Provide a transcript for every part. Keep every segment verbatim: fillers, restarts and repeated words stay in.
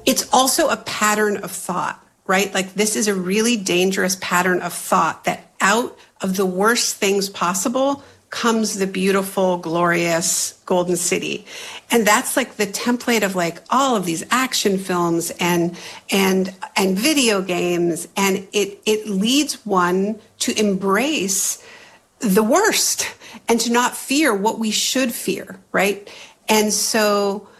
It's also a pattern of thought, right? Like this is a really dangerous pattern of thought that out of the worst things possible comes the beautiful, glorious golden city. And that's like the template of like all of these action films and and and video games. And it it leads one to embrace the worst and to not fear what we should fear, right? And so,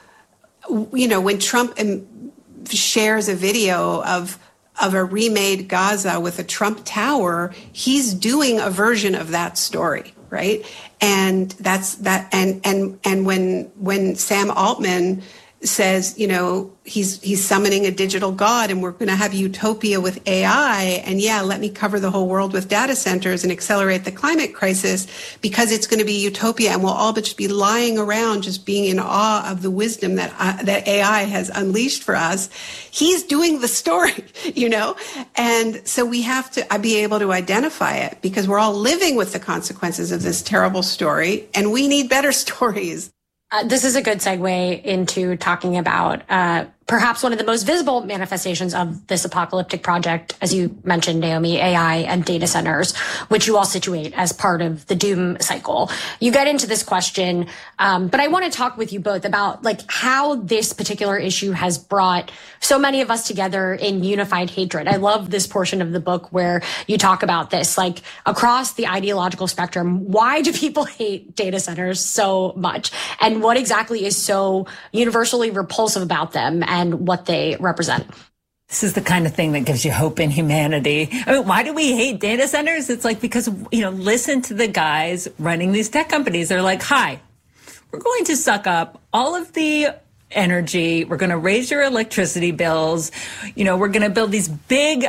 you know, when Trump shares a video of of a remade Gaza with a Trump Tower, he's doing a version of that story. Right. And that's that. And and and when when Sam Altman says, you know, he's he's summoning a digital god and we're going to have utopia with A I. And yeah, let me cover the whole world with data centers and accelerate the climate crisis because it's going to be utopia and we'll all just be lying around just being in awe of the wisdom that uh, that A I has unleashed for us. He's doing the story, you know, and so we have to be able to identify it because we're all living with the consequences of this terrible story and we need better stories. Uh, this is a good segue into talking about uh, perhaps one of the most visible manifestations of this apocalyptic project, as you mentioned, Naomi, A I and data centers, which you all situate as part of the doom cycle. You get into this question, um, but I want to talk with you both about like how this particular issue has brought so many of us together in unified hatred. I love this portion of the book where you talk about this, like across the ideological spectrum. Why do people hate data centers so much? And what exactly is so universally repulsive about them and what they represent? This is the kind of thing that gives you hope in humanity. I mean, why do we hate data centers? It's like because, you know, listen to the guys running these tech companies. They're like, hi, we're going to suck up all of the energy. We're going to raise your electricity bills. You know, we're going to build these big,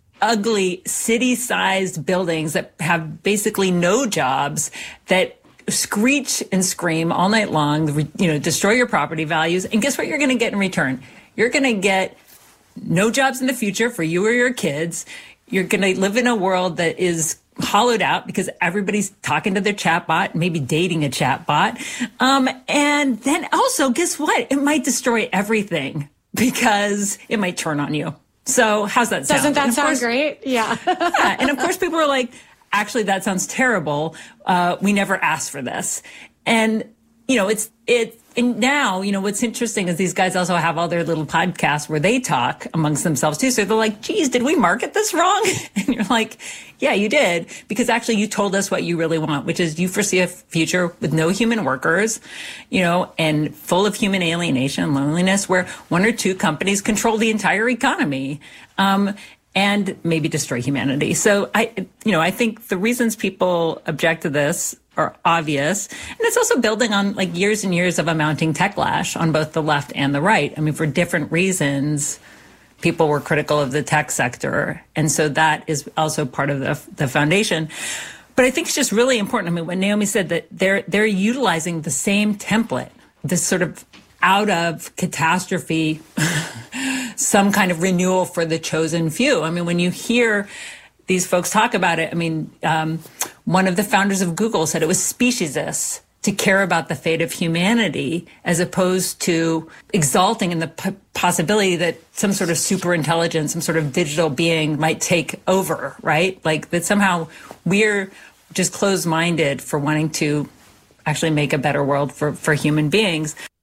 ugly city-sized buildings that have basically no jobs that screech and scream all night long, you know, destroy your property values. And guess what you're going to get in return? You're going to get no jobs in the future for you or your kids. You're going to live in a world that is hollowed out because everybody's talking to their chatbot, maybe dating a chatbot. Um, and then also, guess what? It might destroy everything because it might turn on you. So how's that sound? Doesn't that sound course, great? Yeah. Yeah. And of course, people are like, actually, that sounds terrible. Uh, we never asked for this. And, you know, it's, it, and now, you know, what's interesting is these guys also have all their little podcasts where they talk amongst themselves too. So they're like, geez, did we market this wrong? And you're like, yeah, you did. Because actually you told us what you really want, which is you foresee a future with no human workers, you know, and full of human alienation and loneliness where one or two companies control the entire economy. Um, and maybe destroy humanity. So I, you know, I think the reasons people object to this are obvious. And it's also building on like years and years of a mounting techlash on both the left and the right. I mean, for different reasons, people were critical of the tech sector. And so that is also part of the, the foundation. But I think it's just really important. I mean, when Naomi said that they're, they're utilizing the same template, this sort of out of catastrophe, some kind of renewal for the chosen few. I mean, when you hear these folks talk about it, I mean, um, one of the founders of Google said it was speciesist to care about the fate of humanity as opposed to exalting in the p- possibility that some sort of super intelligence, some sort of digital being might take over, right? Like that somehow we're just closed-minded for wanting to actually make a better world for, for human beings.